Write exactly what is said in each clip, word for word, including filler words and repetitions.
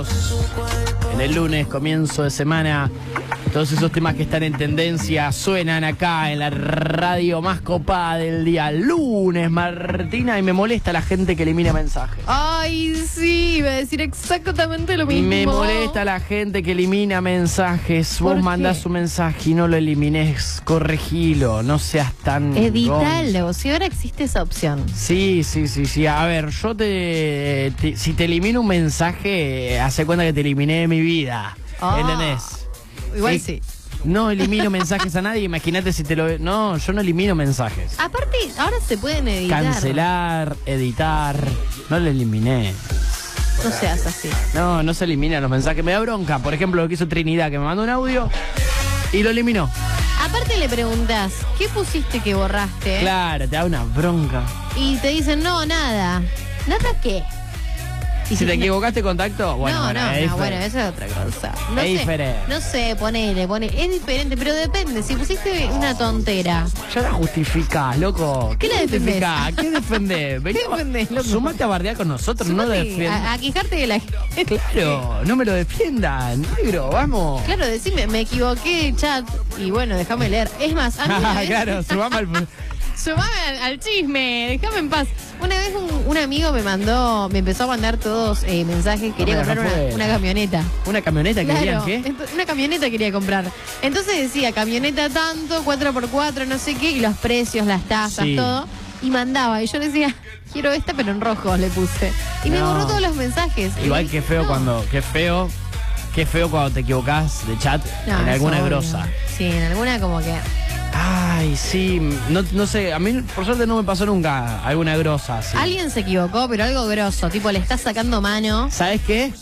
favoritos. En el lunes, comienzo de semana, todos esos temas que están en tendencia suenan acá en la radio más copada del día. Lunes, Martina, y me molesta la gente que elimina mensajes. Ay, sí, iba a decir exactamente lo mismo. Me molesta la gente que elimina mensajes. Vos mandás un mensaje y no lo elimines, corregilo, no seas tan... Editalo, si ahora existe esa opción. Sí, sí, sí, sí. A ver, yo te, te si te elimino un mensaje, hace cuenta que te eliminé de mi vida. Oh. ¿Entendés? Igual Eh, sí. No elimino mensajes a nadie, imagínate si te lo... No, yo no elimino mensajes. Aparte, ahora se pueden editar. Cancelar, editar, no lo eliminé. No seas así. No, no se eliminan los mensajes, me da bronca. Por ejemplo, lo que hizo Trinidad, que me mandó un audio y lo eliminó. Aparte le preguntas, ¿qué pusiste que borraste? Claro, te da una bronca. Y te dicen, no, nada. ¿Nada qué? ¿Y si te equivocaste de contacto? Bueno, no, bueno, no, es no, bueno, eso es otra cosa. No es sé, diferente. No sé, ponele, ponele. Es diferente, pero depende. Si pusiste una tontera. Ya la justificás, loco. ¿Qué la defendés? justificás? ¿Qué defendés? Vení, ¿Qué defendés, loco? Sumate a bardear con nosotros, no lo Sumate defiendas. a, a quejarte de la gente. Claro, no me lo defiendan, negro, vamos. Claro, decime, me equivoqué, chat. Y bueno, déjame leer. Es más, a mí una vez- Claro, subamos al... Sumame al, al chisme, déjame en paz. Una vez un, un amigo me mandó, me empezó a mandar todos eh, mensajes, quería No me comprar la una, fue. una camioneta. ¿Una camioneta que Claro, querían qué? ent- una camioneta quería comprar. Entonces decía, camioneta tanto, cuatro por cuatro, no sé qué, y los precios, las tasas, Sí. todo. Y mandaba, y yo le decía, quiero esta, pero en rojo le puse. Y me No. borró todos los mensajes. Y Igual le que dije, feo no. cuando, qué feo, qué feo cuando te equivocás de chat No, en es alguna obvio. grosa. Sí, en alguna como que... Ay, sí, no, no sé, a mí por suerte no me pasó nunca alguna grosa así. Alguien se equivocó, pero algo grosso, tipo le estás sacando mano. ¿Sabes qué?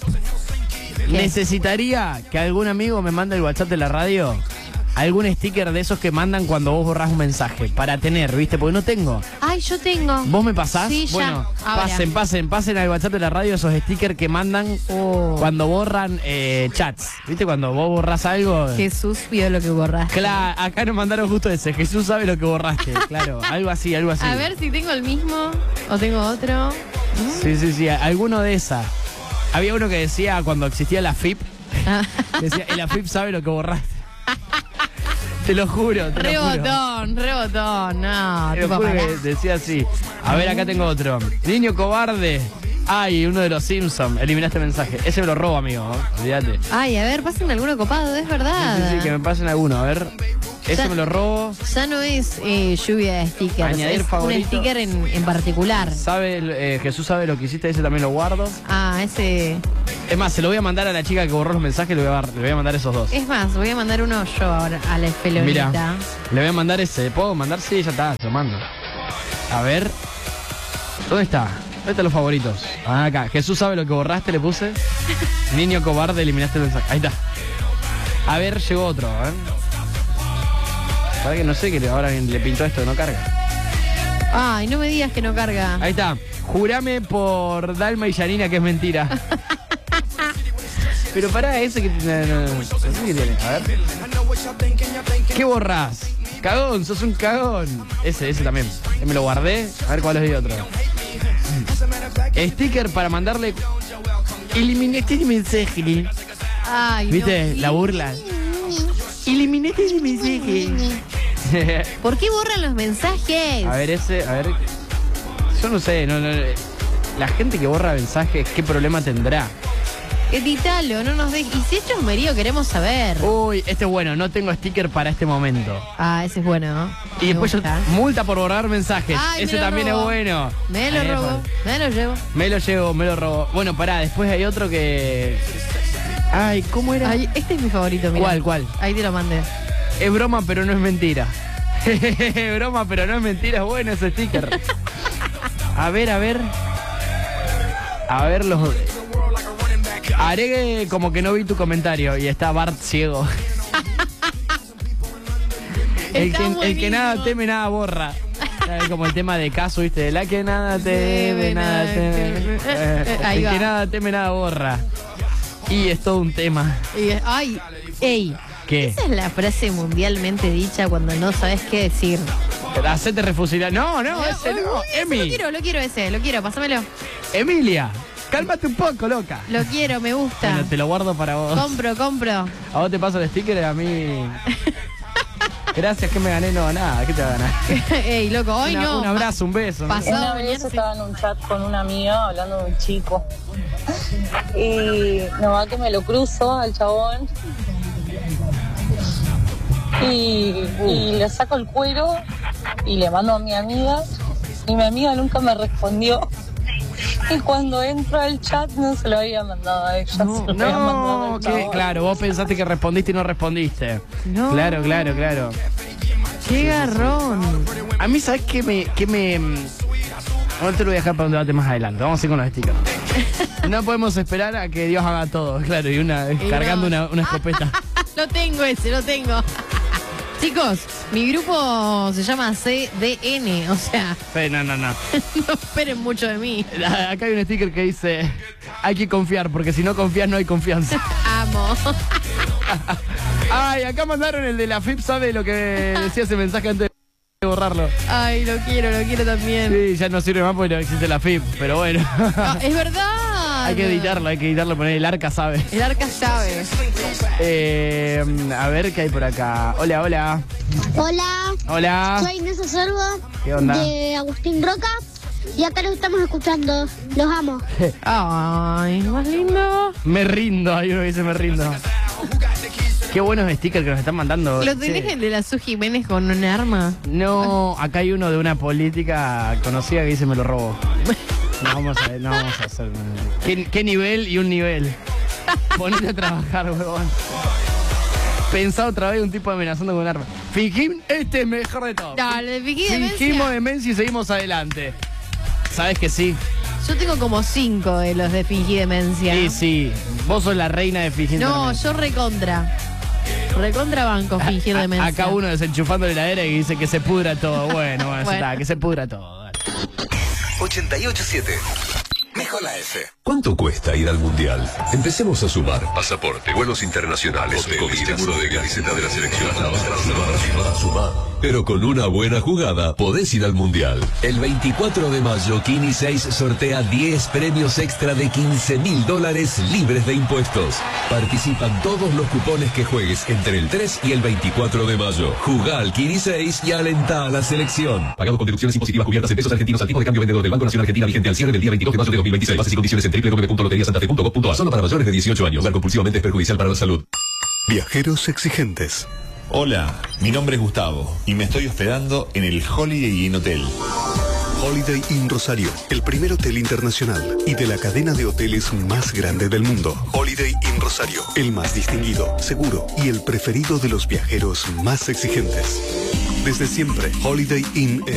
Necesitaría que algún amigo me mande el WhatsApp de la radio algún sticker de esos que mandan cuando vos borrás un mensaje para tener, ¿viste? Porque no tengo. Ay, yo tengo. ¿Vos me pasás? Sí, ya. Bueno, Ahora. pasen, pasen, pasen al WhatsApp de la radio esos stickers que mandan Oh. cuando borran eh, chats. ¿Viste? Cuando vos borrás algo. Jesús vio lo que borraste. Claro, acá nos mandaron justo ese. Jesús sabe lo que borraste. Claro, algo así, algo así. A ver si tengo el mismo o tengo otro. Sí, sí, sí, alguno de esas. Había uno que decía cuando existía la F I P, Ah. decía, el A F I P sabe lo que borraste. Te lo juro, te lo juro. Rebotón, rebotón, no, Te lo tipo juro pará. que decía así. A ver, acá tengo otro. Niño cobarde. Ay, uno de los Simpsons. Eliminaste mensaje. Ese me lo robo, amigo. ¿eh? Olvídate. Ay, a ver, pasen alguno copado, es verdad. Sí, sí, sí, que me pasen alguno. A ver. Ese Ya- me lo robo. Ya no es eh, lluvia de stickers, Añadir es favorito. un sticker en, en particular. Sabe, eh, Jesús sabe lo que hiciste, ese también lo guardo. Ah, ese... Es más, se lo voy a mandar a la chica que borró los mensajes, le voy a, le voy a mandar esos dos. Es más, voy a mandar uno yo ahora a la esfelonita. Mira, le voy a mandar ese. ¿Puedo mandar? Sí, ya está, se lo mando. A ver. ¿Dónde está? ¿Dónde están los favoritos? Ah, acá. Jesús sabe lo que borraste, le puse. Niño cobarde, eliminaste el mensaje. Ahí está. A ver, llegó otro, a ver. Para que no sé que ahora le pintó esto, no carga. Ay, no me digas que no carga. Ahí está. Jurame por Dalma y Yanina que es mentira. Pero pará, ese que... No, no, no, no sé qué tiene. A ver. ¿Qué borrás? Cagón, sos un cagón. Ese, ese también. Ese me lo guardé. A ver cuál es el otro. Sticker para mandarle... Eliminaste el mensaje. Ay, ¿Viste? no. La burla. Eliminaste el mensaje. ¿Por qué borran los mensajes? A ver ese, a ver. Yo no sé, no, no, la gente que borra mensajes, ¿qué problema tendrá? Editalo, no nos dejes. Y si es chusmerío, queremos saber. Uy, este es bueno, no tengo sticker para este momento. Ah, ese es bueno, ¿no? Y Me después yo, gusta. multa por borrar mensajes. Ay, Ese me lo también robo. es bueno. Me lo Ahí, robo, me lo llevo. Me lo llevo, me lo robo. Bueno, pará, después hay otro que... Ay, ¿cómo era? Ay, este es mi favorito, mira. ¿Cuál, cuál? Ahí te lo mandé. Es broma, pero no es mentira. Es broma, pero no es mentira, es bueno ese sticker. A ver, a ver. A ver los... Haré como que no vi tu comentario y está Bart ciego. el, Está que, el que buenísimo. nada teme, nada borra. Es como el tema de caso, ¿viste? De la que nada teme, nada teme. Eh, Ahí el va. que nada teme, nada borra. Y es todo un tema. Y, ay, ey. ¿Qué? Esa es la frase mundialmente dicha cuando no sabes qué decir. Hacete refusilar. No, no, ese no. Ese Emi. Lo quiero, lo quiero ese, lo quiero, pásamelo. Emilia. Cálmate un poco, loca. Lo quiero, me gusta. Bueno, te lo guardo para vos. Compro, compro. A vos te paso el sticker, a mí... Gracias, que me gané, no, nada, ¿qué te va a ganar? Ey, loco, hoy Una- no. Un abrazo, un beso. ¿no? Pasado Una vez mañana, sí. estaba en un chat con una amiga hablando de un chico. Y no va que me lo cruzo al chabón. Y, y le saco el cuero y le mando a mi amiga. Y mi amiga nunca me respondió. Y cuando entro al chat no se lo había mandado a ella. No, se lo había mandado no, al que, chabón. claro, vos pensaste que respondiste y no respondiste. No. Claro, claro, claro. Qué garrón. A mí, ¿sabes qué me... Qué me... Ahora te lo voy a dejar para un debate más adelante. Vamos a ir con los stickers. No podemos esperar a que Dios haga todo, claro, y una Y cargando no. una, una escopeta. Lo tengo ese, lo tengo. Chicos, mi grupo se llama C D N, o sea, Pero no, no, no. no esperen mucho de mí. Acá hay un sticker que dice: hay que confiar, porque si no confías no hay confianza. Amo. Ay, acá mandaron el de la F I P, ¿sabe lo que decía ese mensaje antes de borrarlo? Ay, lo quiero, lo quiero también. Sí, ya no sirve más porque no existe la F I P, pero bueno. Ah, es verdad. Hay que editarlo, hay que editarlo, poner el arca, ¿sabe? El arca llave. Eh, a ver qué hay por acá. Hola, hola. Hola, Hola. soy Inés Sorba ¿Qué onda? de Agustín Roca y acá los estamos escuchando. Los amo. Ay, más lindo. Me rindo, hay uno que dice me rindo. Qué buenos stickers que nos están mandando. ¿Lo tenés Che. el de la Su Jiménez con un arma? No, acá hay uno de una política conocida que dice me lo robó. No vamos a, no vamos a hacer. ¿Qué, qué nivel y un nivel? Ponete a trabajar, huevón. Pensá otra vez un tipo amenazando con un arma. Fingimos, este es mejor de todo. Dale, fingí Fingimos demencia. demencia y seguimos adelante. ¿Sabes que sí? Yo tengo como cinco de los de fingí demencia. Sí, sí. Vos sos la reina de fingir No, demencia. yo recontra. Recontra banco fingir A- demencia. Acá uno desenchufando la heladera y dice que se pudra todo. Bueno, bueno, ya Bueno. está, que se pudra todo. Dale. ochenta y ocho siete. Mejor la F. ¿Cuánto cuesta ir al Mundial? Empecemos a sumar. Pasaporte, vuelos internacionales, hoteles, seguro de camiseta de la selección. Sumar, sumar. Pero con una buena jugada podés ir al Mundial. El veinticuatro de mayo, Kini seis sortea diez premios extra de quince mil dólares libres de impuestos. Participan todos los cupones que juegues entre el tres y el veinticuatro de mayo. Jugá al Kini seis y alentá a la selección. Pagado con deducciones impositivas cubiertas en pesos argentinos al tipo de cambio vendedor del Banco Nacional Argentina vigente al cierre del día veintidós de mayo de dos mil veintiséis. Bases y condiciones en doble u doble u doble u punto lotería santa fe punto gov punto a. Solo para mayores de dieciocho años. Jugar compulsivamente es perjudicial para la salud. Viajeros exigentes. Hola, mi nombre es Gustavo y me estoy hospedando en el Holiday Inn Hotel. Holiday Inn Rosario, el primer hotel internacional y de la cadena de hoteles más grande del mundo. Holiday Inn Rosario, el más distinguido, seguro y el preferido de los viajeros más exigentes. Desde siempre, Holiday Inn